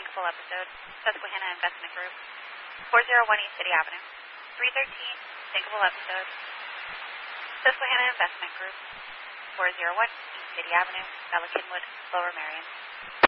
Full episode. Susquehanna Investment Group. 401 East City Avenue. 313. Thinkable episode. Susquehanna Investment Group. 401 East City Avenue. Bella Kinwood, Lower Merion.